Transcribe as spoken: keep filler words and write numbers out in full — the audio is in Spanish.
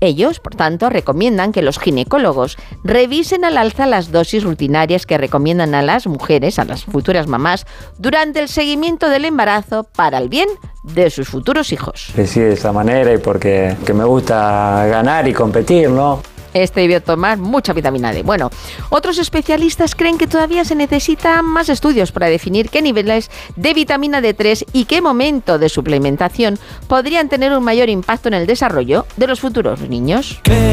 Ellos, por tanto, recomiendan que los ginecólogos revisen al alza las dosis rutinarias que recomiendan a las mujeres, a las futuras mamás, durante el seguimiento del embarazo para el bien de sus futuros hijos. Decidí de esa manera y porque que me gusta ganar y competir, ¿no? Este debió tomar mucha vitamina D. Bueno, otros especialistas creen que todavía se necesitan más estudios para definir qué niveles de vitamina D tres y qué momento de suplementación podrían tener un mayor impacto en el desarrollo de los futuros niños.